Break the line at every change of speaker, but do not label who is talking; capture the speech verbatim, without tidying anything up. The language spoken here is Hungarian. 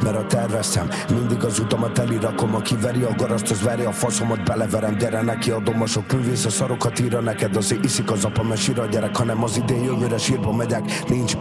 mert a terveztem. Mindig az utamat elirakom, aki veri a garaszt, az veri a faszomat, beleverem. Gyere neki adom a sok művész, a szarokat írja neked. Azért iszik az apa, mert sír a gyerek, hanem az idén jövőre sírba megyek. Nincs